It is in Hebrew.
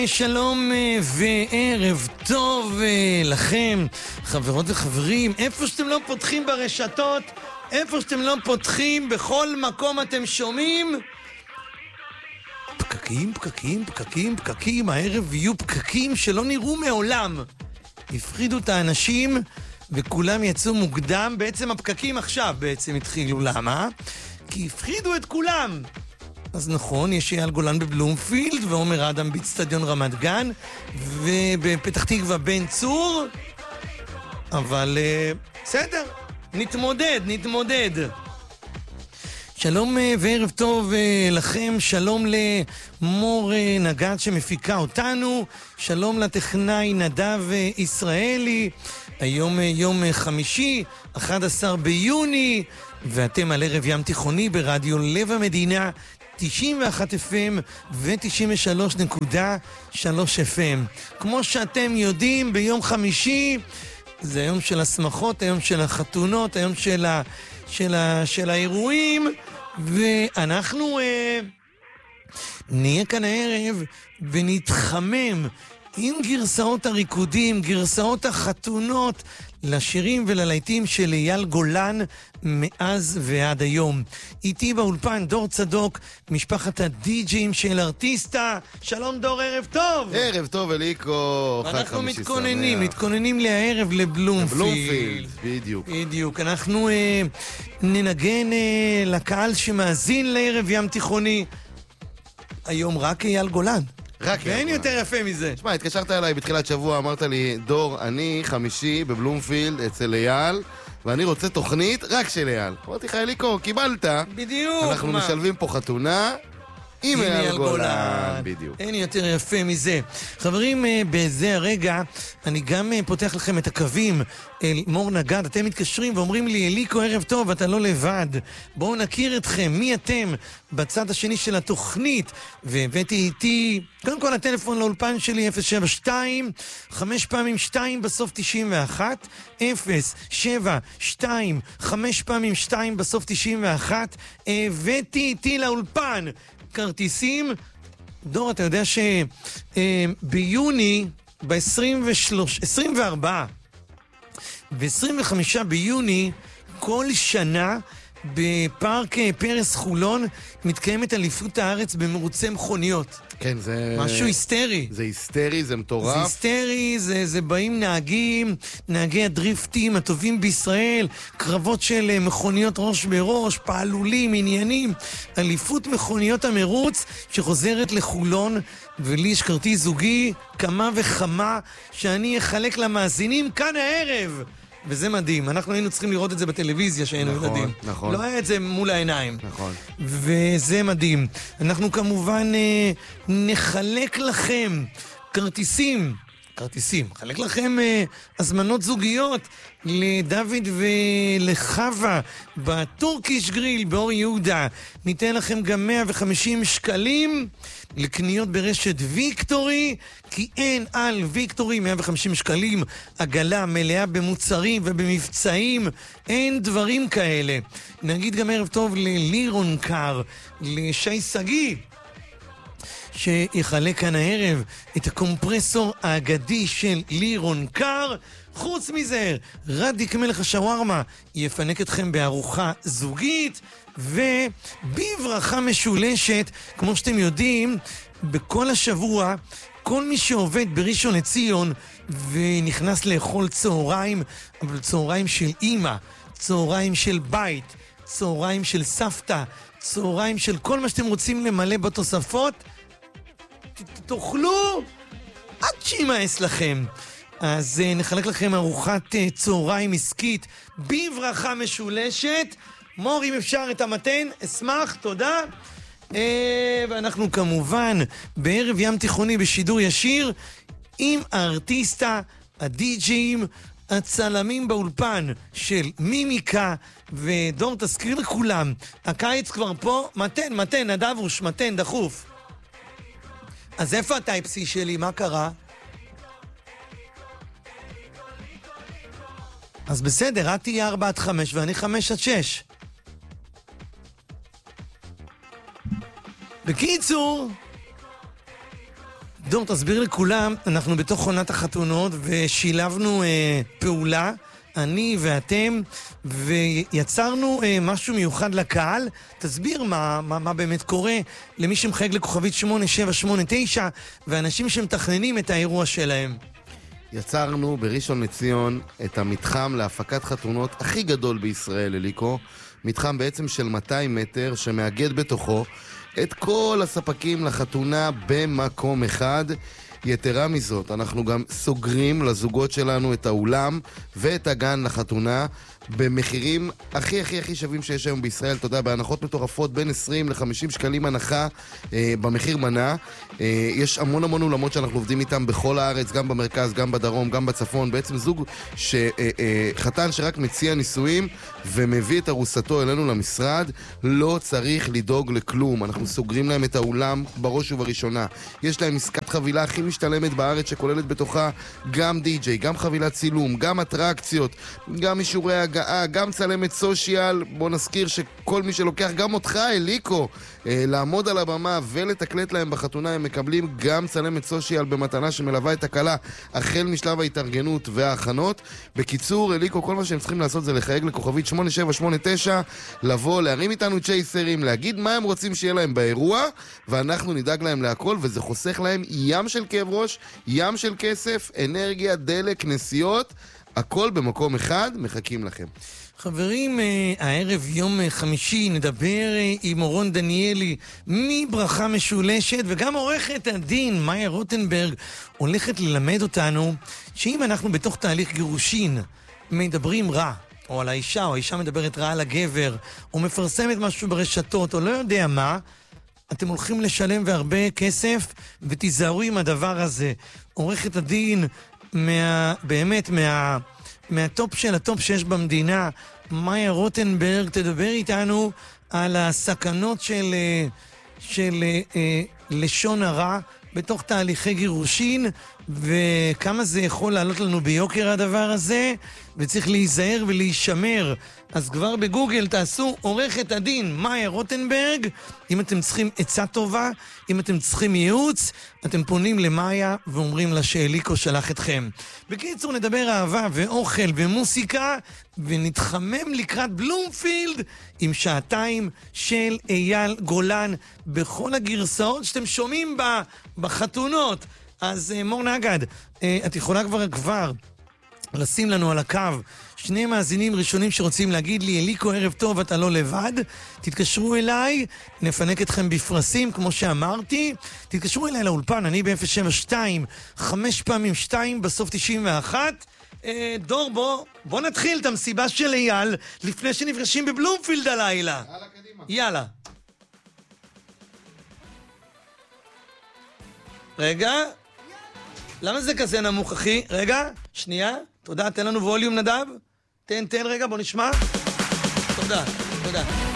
שלום וערב טוב לכם, חברות וחברים, איפה שאתם לא פותחים ברשתות, איפה שאתם לא פותחים, בכל מקום אתם שומעים פקקים, פקקים, פקקים, פקקים. הערב יהיו פקקים שלא נראו מעולם. הפחידו את האנשים וכולם יצאו מוקדם. בעצם הפקקים עכשיו בעצם התחילו. למה? כי הפחידו את כולם. אז נכון, יש אייל גולן בבלומפילד ועומר אדם באצטדיון רמת גן ובפתח תקווה בן צור, אבל בסדר, נתמודד. שלום וערב טוב לכם, שלום למור נגד שמפיקה אותנו, שלום לטכנאי נדב ישראלי. היום יום חמישי, 11 ביוני, ואתם על ערב ים תיכוני ברדיו לב המדינה 91 FM ו-93.3 FM. כמו שאתם יודעים, ביום חמישי זה היום של השמחות, היום של החתונות, היום של האירועים, ואנחנו נהיה כאן הערב ונתחמם עם גרסאות הריקודים, גרסאות החתונות, לשירים וללהיטים של אייל גולן מאז ועד היום. איתי באולפן דור צדוק, משפחת הדי-ג'ים של ארטיסטה. שלום דור, ערב טוב. ערב טוב אליקו. אנחנו מתכוננים לערב לבלומפילד. בדיוק. אנחנו ננגן לקהל שמאזין לערב ים תיכוני. היום רק אייל גולן. ואין יותר יפה מזה. תשמע, התקשרת אליי בתחילת שבוע, אמרת לי, דור, אני חמישי בבלומפילד אצל אייל, ואני רוצה תוכנית רק של אייל. אמרתי לך, אליקו, קיבלת. בדיוק. אנחנו משלבים פה חתונה עם אייל גולן. בדיוק. אין יותר יפה מזה. חברים, בזה הרגע, אני גם פותח לכם את הקווים אל מור נגד. אתם מתקשרים ואומרים לי, אליקו, ערב טוב, אתה לא לבד. בואו נכיר אתכם, מי אתם בצד השני של התוכנית. והבאתי איתי, קודם כל הטלפון לאולפן שלי, 072, 5 פעמים 2 בסוף 91, 072, 5 פעמים 2 בסוף 91, הבאתי איתי לאולפן כרטיסים. דור, אתה יודע שביוני, ב-24 ו-25 ביוני, כל שנה בפארק פרס חולון מתקיימת אליפות הארץ במרוצי מכוניות. כן, זה משהו היסטרי. זה היסטרי, זה מטורף. זה היסטרי, זה באים נהגי הדריפטים הטובים בישראל, קרבות של מכוניות ראש בראש, פעלולים, עניינים, אליפות מכוניות המרוץ שחוזרת לחולון, ולי יש כרטיס זוגי כמה וכמה שאני אחלק למאזינים כאן הערב. וזה מדהים, אנחנו היינו צריכים לראות את זה בטלוויזיה שהיינו ילדים. נכון. לא היה את זה מול העיניים. נכון. וזה מדהים. אנחנו כמובן נחלק לכם כרטיסים, חלק לכם הזמנות זוגיות לדוד ולחווה בטורקיש גריל באור יהודה. ניתן לכם גם 150 שקלים לקניות ברשת ויקטורי, כי אין על ויקטורי 150 שקלים עגלה מלאה במוצרים ובמבצעים, אין דברים כאלה. נגיד גם ערב טוב ללירון קר, לשי סגי, שיחלק כאן הערב את הקומפרסור האגדי של לירון קר. חוץ מזה, רדיק מלך השווארמה יפנק אתכם בארוחה זוגית, ובברכה משולשת, כמו שאתם יודעים, בכל השבוע, כל מי שעובד בראשון לציון ונכנס לאכול צהריים, אבל צהריים של אמא, צהריים של בית, צהריים של סבתא, צהריים של כל מה שאתם רוצים למלא בתוספות, תאכלו עד שימאס לכם. אז נחלק לכם ארוחת צהריים עסקית בברכה משולשת. מור, אם אפשר את המתן, אשמח, תודה. ואנחנו כמובן בערב ים תיכוני בשידור ישיר עם הארטיסטה, הדי-ג'ים, הצלמים באולפן של מימיקה. ודור, תזכיר לכולם, הקיץ כבר פה. מתן, נדבוש, מתן, דחוף. אז איפה הטייפ-סי שלי? מה קרה? אז בסדר, את תהיה 4-5 ואני 5-6. בקיצור, דור, תסביר לכולם, אנחנו בתוך עונת החתונות ושילבנו פעולה, אני ואתם, ויצרנו משהו מיוחד לקהל. תסביר מה באמת קורה למי שמחייג לכוכבית 8789 ואנשים שמתכננים את האירוע שלהם. יצרנו בראשון לציון את המתחם להפקת חתונות הכי גדול בישראל, אליקו. מתחם בעצם של 200 מטר שמאגד בתוכו את כל הספקים לחתונה במקום אחד. יתרה מזאת, אנחנו גם סוגרים לזוגות שלנו את האולם ואת הגן לחתונה במחירים הכי שווים שיש היום בישראל. אתה יודע, בהנחות מטורפות בין 20 ל-50 שקלים הנחה במחיר מנה. יש המון אולמות שאנחנו עובדים איתם בכל הארץ, גם במרכז, גם בדרום, גם בצפון. בעצם זוג חתן שרק מציע נישואים ומביא את ארוסתו אלינו למשרד, לא צריך לדאוג לכלום. אנחנו סוגרים להם את האולם בראש ובראשונה. יש להם עסקת חבילה הכי משתלמת בארץ שכוללת בתוכה גם די-ג'יי, גם חבילת צילום, גם אטרקציות, גם אישורי הגעה, גם צלמת סושיאל. בוא נזכיר שכל מי שלוקח גם אותך, אליקו, לעמוד על הבמה ולתקלט להם בחתונה, הם מקבלים גם צלמת סושיאל במתנה שמלווה את הקלה החל משלב ההתארגנות וההכנות. בקיצור, אליקו, כל מה שהם צריכים לעשות זה לחייג לכוכבית 8789, לבוא, להרים איתנו צ'ייסרים, להגיד מה הם רוצים שיהיה להם באירוע, ואנחנו נדאג להם להכל, וזה חוסך להם ים של כאב ראש, ים של כסף, אנרגיה, דלק, נסיעות, הכל במקום אחד. מחכים לכם. חברים, הערב יום חמישי נדבר עם אורון דניאלי מברכה משולשת, וגם עורכת הדין מאיה רוטנברג הולכת ללמד אותנו שאם אנחנו בתוך תהליך גירושין מדברים רע, או על האישה, או האישה מדברת רע על הגבר, או מפרסמת משהו ברשתות, או לא יודע מה, אתם הולכים לשלם והרבה כסף, ותיזהרו עם הדבר הזה. עורכת הדין באמת מהטופ של הטופ שיש במדינה, מאיה רוטנברג, תדבר איתנו על הסכנות של לשון הרע בתוך תהליכי גירושין, וכמה זה יכול לעלות לנו ביוקר הדבר הזה, וצריך להיזהר ולהישמר. אז כבר בגוגל תעשו עורכת הדין מאיה רוטנברג. אם אתם צריכים עצה טובה, אם אתם צריכים ייעוץ, אתם פונים למאיה ואומרים לה שאליקו שלח אתכם. בקיצור, נדבר אהבה ואוכל ומוסיקה, ונתחמם לקראת בלומפילד עם שעתיים של אייל גולן בכל הגרסאות שאתם שומעים בחתונות. אז מור נגד, את יכולה כבר לשים לנו על הקו שני מאזינים ראשונים שרוצים להגיד לי, אליקו ערב טוב, אתה לא לבד, תתקשרו אליי, נפנק אתכם בפרסים כמו שאמרתי, תתקשרו אליי לאולפן, אני ב-072 5 פעמים 2 בסוף 91. דור, בוא נתחיל את המסיבה של אייל לפני שנפגשים בבלומפילד הלילה. יאללה, קדימה. יאללה. רגע, למה זה כזה נמוך, אחי? רגע, שנייה, תודה, תן לנו ווליום נדב. תן רגע, בוא נשמע. תודה.